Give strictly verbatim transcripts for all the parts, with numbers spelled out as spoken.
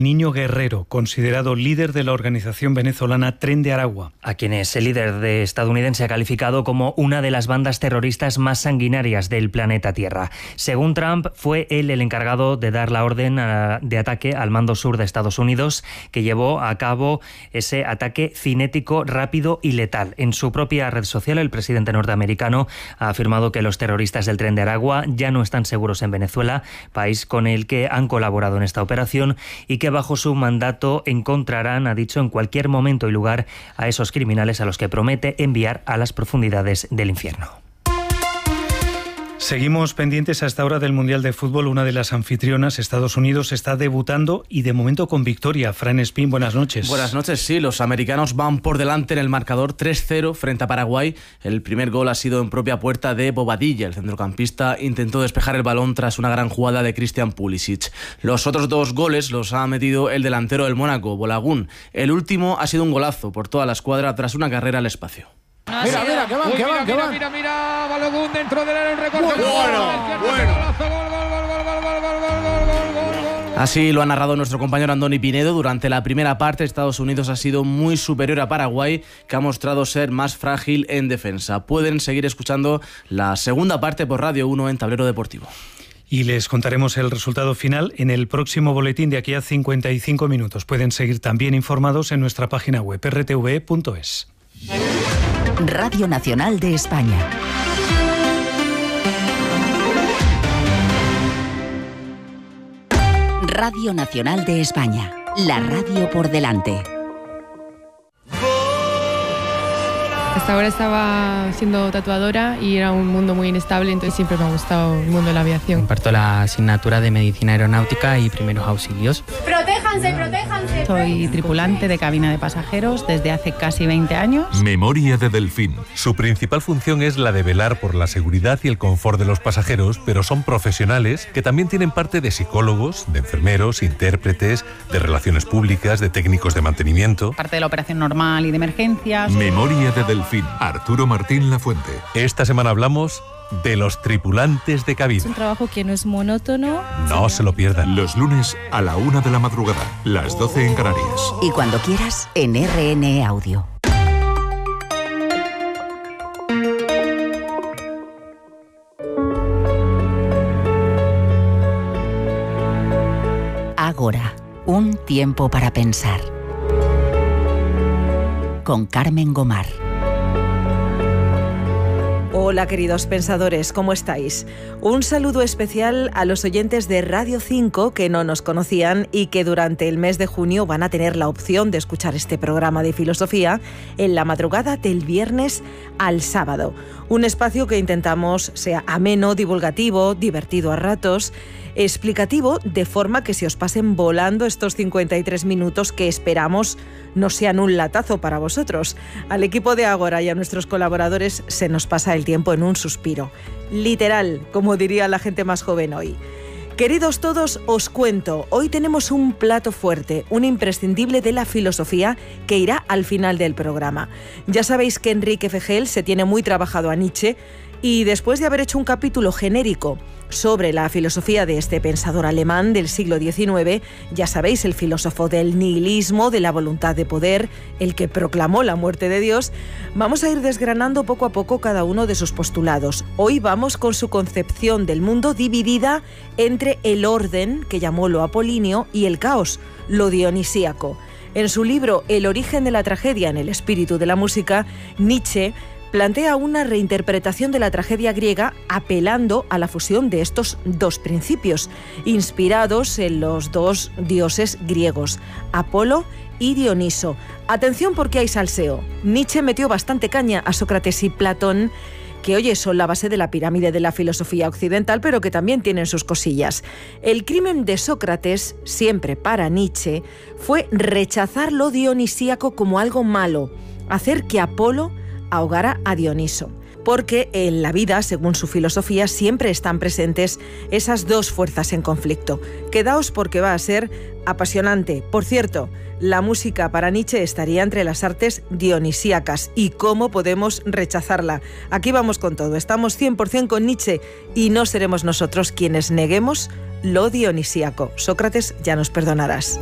Niño Guerrero, considerado líder de la organización venezolana Tren de Aragua. A quienes el líder de estadounidense ha calificado como una de las bandas terroristas más sanguinarias del planeta Tierra. Según Trump, fue él el encargado de dar la orden a, de ataque al mando sur de Estados Unidos, que llevó a cabo ese ataque cinético, rápido y letal. En su propia red social, el presidente norteamericano ha afirmado que los terroristas del Tren de Aragua ya no están seguros en Venezuela, país con el que han colaborado en esta operación, y que bajo su mandato encontrarán, ha dicho, en cualquier momento y lugar a esos criminales a los que promete enviar a las profundidades del infierno. Seguimos pendientes a esta hora del Mundial de Fútbol. Una de las anfitrionas, Estados Unidos, está debutando y de momento con victoria. Fran Espín, buenas noches. Buenas noches, sí. Los americanos van por delante en el marcador tres cero frente a Paraguay. El primer gol ha sido en propia puerta de Bobadilla. El centrocampista intentó despejar el balón tras una gran jugada de Christian Pulisic. Los otros dos goles los ha metido el delantero del Mónaco, Bolagun. El último ha sido un golazo por toda la escuadra tras una carrera al espacio. No mira, mira, que van, Uy, que van, mira, que mira, van. Mira, mira, Balogun dentro del área, un recorte. Bueno, bueno, bueno. Gol, gol, gol, gol, gol, gol, gol, gol, gol. Así lo ha narrado nuestro compañero Andoni Pinedo. Durante la primera parte, Estados Unidos ha sido muy superior a Paraguay, que ha mostrado ser más frágil en defensa. Pueden seguir escuchando la segunda parte por Radio uno en Tablero Deportivo. Y les contaremos el resultado final en el próximo boletín de aquí a cincuenta y cinco minutos. Pueden seguir también informados en nuestra página web erre te ve punto es. Radio Nacional de España. Radio Nacional de España. La radio por delante. Hasta ahora estaba siendo tatuadora y era un mundo muy inestable, entonces siempre me ha gustado el mundo de la aviación. Imparto la asignatura de Medicina Aeronáutica y Primeros Auxilios. ¡Protéjanse, protéjanse! Soy tripulante de cabina de pasajeros desde hace casi veinte años. Memoria de Delfín. Su principal función es la de velar por la seguridad y el confort de los pasajeros, pero son profesionales que también tienen parte de psicólogos, de enfermeros, intérpretes, de relaciones públicas, de técnicos de mantenimiento. Parte de la operación normal y de emergencias. Memoria de Delfín. Arturo Martín Lafuente. Esta semana hablamos de los tripulantes de cabina. Es un trabajo que no es monótono. No se lo pierdan. Los lunes a la una de la madrugada, las doce en Canarias. Y cuando quieras, en erre ene e Audio. Ágora, un tiempo para pensar. Con Carmen Gomar. Hola queridos pensadores, ¿cómo estáis? Un saludo especial a los oyentes de Radio cinco que no nos conocían y que durante el mes de junio van a tener la opción de escuchar este programa de filosofía en la madrugada del viernes al sábado. Un espacio que intentamos sea ameno, divulgativo, divertido a ratos, explicativo, de forma que se os pasen volando estos cincuenta y tres minutos que esperamos no sean un latazo para vosotros. Al equipo de Ágora y a nuestros colaboradores se nos pasa el tiempo en un suspiro. Literal, como diría la gente más joven hoy. Queridos todos, os cuento, hoy tenemos un plato fuerte, un imprescindible de la filosofía que irá al final del programa. Ya sabéis que Enrique Fegel se tiene muy trabajado a Nietzsche y después de haber hecho un capítulo genérico sobre la filosofía de este pensador alemán del siglo diecinueve, ya sabéis, el filósofo del nihilismo, de la voluntad de poder, el que proclamó la muerte de Dios, vamos a ir desgranando poco a poco cada uno de sus postulados. Hoy vamos con su concepción del mundo dividida entre el orden, que llamó lo apolíneo, y el caos, lo dionisíaco. En su libro El origen de la tragedia en el espíritu de la música, Nietzsche plantea una reinterpretación de la tragedia griega apelando a la fusión de estos dos principios, inspirados en los dos dioses griegos, Apolo y Dioniso. Atención porque hay salseo. Nietzsche metió bastante caña a Sócrates y Platón, que oye, son la base de la pirámide de la filosofía occidental, pero que también tienen sus cosillas. El crimen de Sócrates, siempre para Nietzsche, fue rechazar lo dionisíaco como algo malo, hacer que Apolo ahogara a Dioniso. Porque en la vida, según su filosofía, siempre están presentes esas dos fuerzas en conflicto. Quedaos porque va a ser apasionante. Por cierto, la música para Nietzsche estaría entre las artes dionisíacas. ¿Y cómo podemos rechazarla? Aquí vamos con todo. Estamos cien por ciento con Nietzsche y no seremos nosotros quienes neguemos lo dionisíaco. Sócrates, ya nos perdonarás.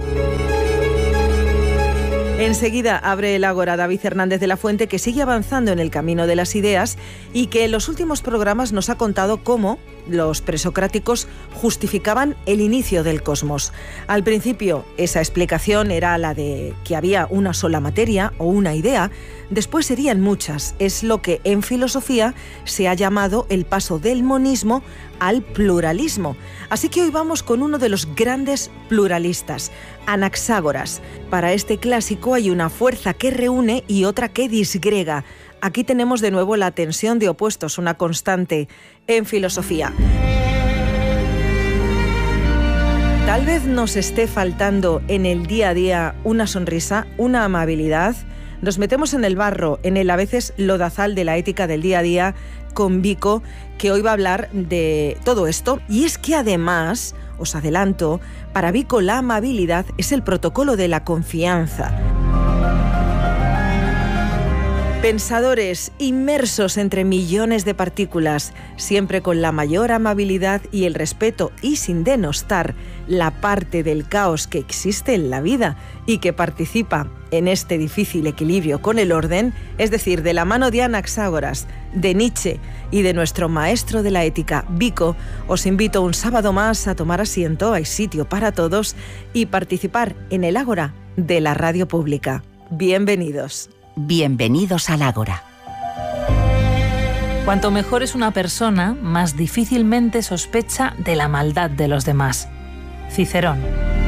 Enseguida abre el ágora David Hernández de la Fuente, que sigue avanzando en el camino de las ideas y que en los últimos programas nos ha contado cómo los presocráticos justificaban el inicio del cosmos. Al principio, esa explicación era la de que había una sola materia o una idea. Después serían muchas. Es lo que en filosofía se ha llamado el paso del monismo al pluralismo. Así que hoy vamos con uno de los grandes pluralistas, Anaxágoras. Para este clásico hay una fuerza que reúne y otra que disgrega. Aquí tenemos de nuevo la tensión de opuestos, una constante en filosofía. Tal vez nos esté faltando en el día a día una sonrisa, una amabilidad. Nos metemos en el barro, en el a veces lodazal de la ética del día a día, con Vico, que hoy va a hablar de todo esto. Y es que además, os adelanto, para Vico la amabilidad es el protocolo de la confianza. Pensadores inmersos entre millones de partículas, siempre con la mayor amabilidad y el respeto y sin denostar la parte del caos que existe en la vida y que participa en este difícil equilibrio con el orden, es decir, de la mano de Anaxágoras, de Nietzsche y de nuestro maestro de la ética, Vico, os invito un sábado más a tomar asiento, hay sitio para todos, y participar en el ágora de la radio pública. Bienvenidos. Bienvenidos al ágora. Cuanto mejor es una persona, más difícilmente sospecha de la maldad de los demás. Cicerón.